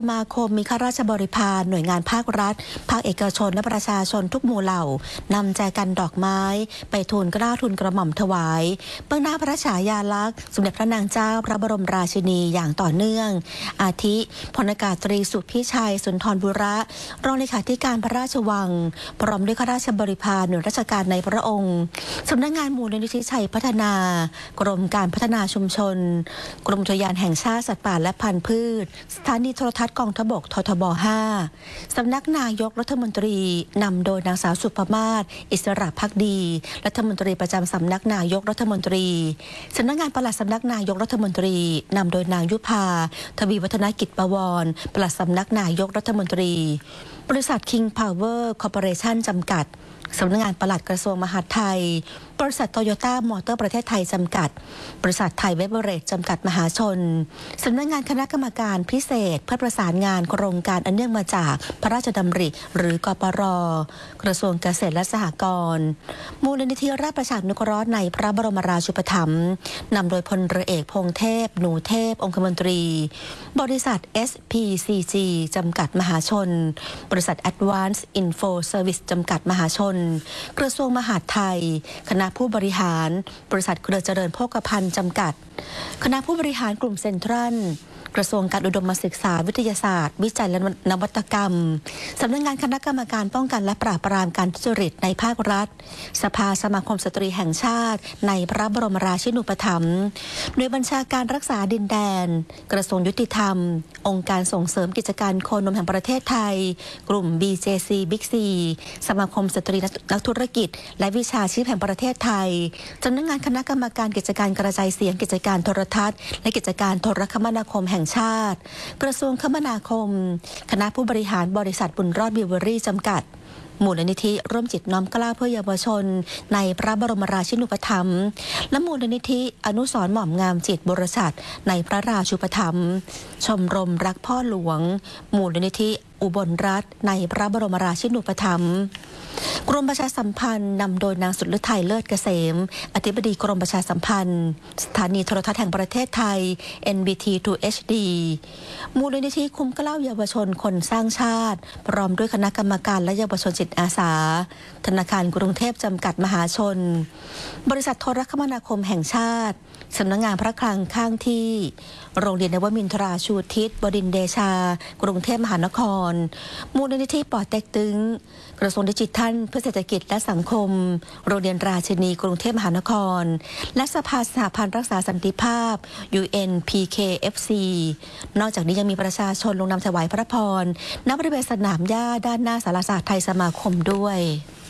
สมาคมมีข้าราชบริพารหน่วยงานภาครัฐภาคเอกชนและประชาชนทุกหมู่เหล่านำแจกันดอกไม้ไปทูลเกล้าทูลกระหม่อมถวายเบื้องหน้าพระฉายาลักษณ์สมเด็จพระนางเจ้าพระบรมราชินีอย่างต่อเนื่องอาทิพลอากาศตรีสุพิชัยสุนทรบุระรองเลขาธิการพระราชวังพร้อมด้วยข้าราชบริพารหน่วยราชการในพระองค์สำนักงานมูลนิธิชัยพัฒนากรมการพัฒนาชุมชนกรมอุทยานแห่งชาติสัตว์ป่าและพันธุ์พืชสถานีโทรทัศน์กองทัพบกททบ 5 สำนักนายกรัฐมนตรีนำโดยนางสาวสุภมาศอิสระภักดีรัฐมนตรีประจำสำนักนายกรัฐมนตรีสำนักงานปลัดสำนักนายกรัฐมนตรีนำโดยนางยุพาทวีวัฒนกิจประวรปลัดสำนักนายกรัฐมนตรีบริษัท King Power Corporation จำกัดสำนักงานปลัดกระทรวงมหาดไทยบริษัทโตโยต้ามอเตอร์ประเทศไทยจำกัดบริษัทไทยเวเบอเรจจำกัดมหาชนสำนักงานคณะกรรมการพิเศษเพื่อประสานงานโครงการอันเนื่องมาจากพระราชดำริหรือกปร.กระทรวงเกษตรและสหกรณ์มูลนิธิราชประชานุเคราะห์ในพระบรมราชูปถัมภ์นำโดยพลเรือเอกพงษ์เทพหนูเทพองคมนตรีบริษัท SPCG จำกัดมหาชนบริษัท Advanced Info Service จำกัดมหาชนกระทรวงมหาดไทยคณะผู้บริหารบริษัทเครือเจริญโภคภัณฑ์จำกัดคณะผู้บริหารกลุ่มเซ็นทรัลกระทรวงการอุดมศึกษาวิทยาศาสตร์วิจัยและนวัตกรรมสำนักงานคณะกรรมการป้องกันและปราบปรามการทุจริตในภาครัฐสภาสมาคมสตรีแห่งชาติในพระบรมราชินูปถัมภ์โดยบัญชาการรักษาดินแดนกระทรวงยุติธรรมองค์การส่งเสริมกิจการโคนมแห่งประเทศไทยกลุ่ม BJC Big C สมาคมสตรีนักธุรกิจและวิชาชีพแห่งประเทศไทยสำนักงานคณะกรรมการกิจการกระจายเสียงกิจการโทรทัศน์และกิจการโทรคมนาคมแห่งชาติกระทรวงคมนาคมคณะผู้บริหารบริษัทบุญรอดบิวเวอรี่จำกัดมูลนิธิร่วมจิตน้อมเกล้าเพื่อเยาวชนในพระบรมราชินูปถัมภ์และมูลนิธิอนุสรณ์หม่อมงามจิตบริษัทในพระราชูปถัมภ์ชมรมรักพ่อหลวงมูลนิธิอุบลรัตน์ในพระบรมราชินูปถัมภ์กรมประชาสัมพันธ์นำโดยนางสุดฤทัยเลิศเกษมอธิบดีกรมประชาสัมพันธ์สถานีโทรทัศน์แห่งประเทศไทย NBT 2 HD มูลนิธิคุ้มเกล้าเยาวชนคนสร้างชาติพร้อมด้วยคณะกรรมการและเยาวชนจิตอาสาธนาคารกรุงเทพจำกัดมหาชนบริษัทโทรคมนาคมแห่งชาติสำนักงานพระคลังข้างที่โรงเรียนนวมินทราชูทิศบดินทร์เดชากรุงเทพมหานครมูลนิธิป่อเต็กตึงกระทรวงดิจิทัลเพื่อเศรษฐกิจและสังคมโรงเรียนราชินีกรุงเทพมหานครและสภาสหพันธ์รักษาสันติภาพ UNPKFC นอกจากนี้ยังมีประชาชนลงนามถวายพระพรณบริเวณสนามหญ้าด้านหน้าศาลาศาสตร์ไทยสมาคมด้วย